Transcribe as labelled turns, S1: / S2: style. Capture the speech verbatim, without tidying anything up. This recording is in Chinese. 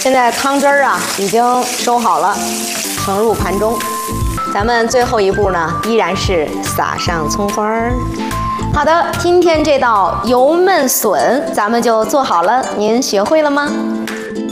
S1: 现在汤汁儿啊已经收好了，盛入盘中。咱们最后一步呢，依然是撒上葱花儿。好的，今天这道油焖笋咱们就做好了，您学会了吗？